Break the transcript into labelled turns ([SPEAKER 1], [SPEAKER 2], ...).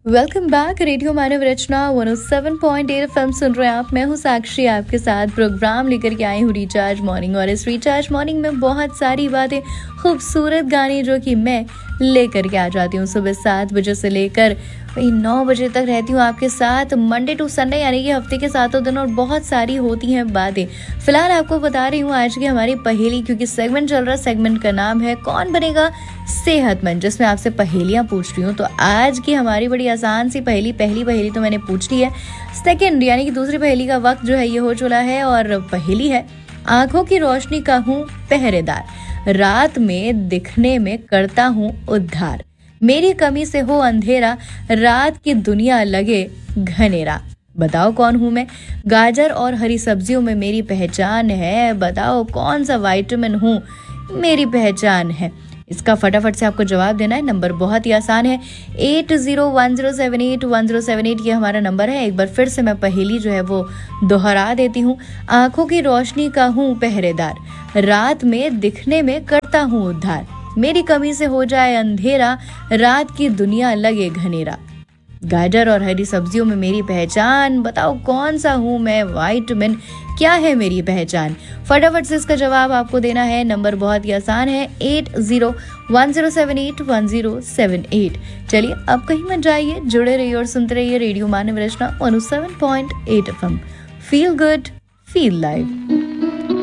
[SPEAKER 1] Welcome back. Radio मानव रचना 107.8 FM सुन रहे हैं आप। मैं हूँ साक्षी, आपके साथ प्रोग्राम लेकर के आई हूँ रिचार्ज मॉर्निंग। और इस रिचार्ज मॉर्निंग में बहुत सारी बातें, खूबसूरत गाने जो कि मैं लेकर के आ जाती हूँ सुबह 7 बजे से लेकर वही 9 बजे तक रहती हूँ आपके साथ, मंडे टू संडे यानी कि हफ्ते के 7 दिन। और बहुत सारी होती हैं बातें। फिलहाल आपको बता रही हूँ आज की हमारी पहेली, क्योंकि सेगमेंट चल रहा है। सेगमेंट का नाम है कौन बनेगा सेहतमंद, जिसमें आपसे पहेलियां पूछ रही हूँ। तो आज की हमारी बड़ी आसान सी पहेली तो मैंने पूछ ली है। सेकंड यानी कि दूसरी पहेली का वक्त जो है ये हो चुका है। और पहेली है, आंखों की रोशनी का हूँ पहरेदार, रात में दिखने में करता हूँ उद्धार, मेरी कमी से हो अंधेरा, रात की दुनिया लगे घनेरा। बताओ कौन हूँ मैं। गाजर और हरी सब्जियों में मेरी पहचान है, बताओ कौन सा विटामिन हूँ मेरी पहचान है। इसका फटाफट से आपको जवाब देना है। नंबर बहुत ही आसान है, 8010781078 ये हमारा नंबर है। एक बार फिर से मैं पहेली जो है वो दोहरा देती हूँ। आंखों की रोशनी का हूँ पहरेदार, रात में दिखने में करता हूँ उद्धार, मेरी कमी से हो जाए अंधेरा, रात की दुनिया लगे घनेरा। गाजर और हरी सब्जियों में मेरी पहचान, बताओ कौन सा हूँ मैं, विटामिन क्या है मेरी पहचान। फटाफट से इसका जवाब आपको देना है। नंबर बहुत ही आसान है, 8010781078। चलिए अब कहीं मत जाइए, जुड़े रहिए और सुनते रहिए रेडियो मानव रचना 107.8 FM. Feel good, feel live.